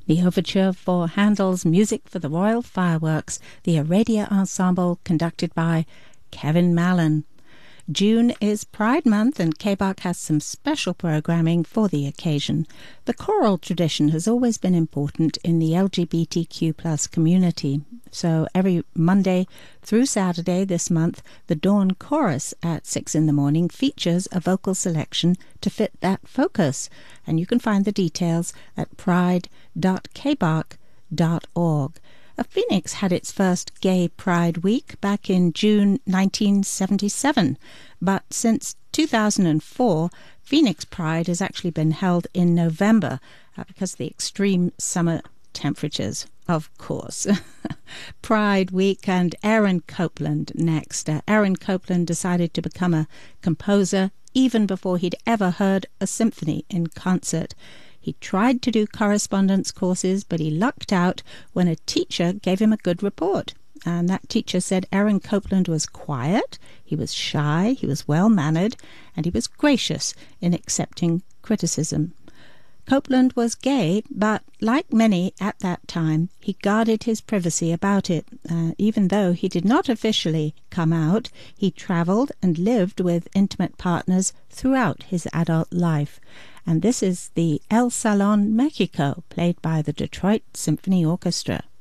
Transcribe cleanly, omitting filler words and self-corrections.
The overture for Handel's Music for the Royal Fireworks, the Aradia Ensemble, conducted by Kevin Mallon. June is Pride Month, and KBARC has some special programming for the occasion. The choral tradition has always been important in the LGBTQ+ community. So every Monday through Saturday this month, the Dawn Chorus at 6 in the morning features a vocal selection to fit that focus. And you can find the details at pride.kbark.org. Phoenix had its first Gay Pride Week back in June 1977, but since 2004, Phoenix Pride has actually been held in November because of the extreme summer temperatures, of course. Pride Week and Aaron Copland next. Aaron Copland decided to become a composer even before he'd ever heard a symphony in concert. He tried to do correspondence courses, but he lucked out when a teacher gave him a good report. And that teacher said Aaron Copland was quiet, he was shy, he was well-mannered, and he was gracious in accepting criticism. Copland was gay, but like many at that time, he guarded his privacy about it. Even though he did not officially come out, he traveled and lived with intimate partners throughout his adult life. And this is the El Salón Mexico, played by the Detroit Symphony Orchestra.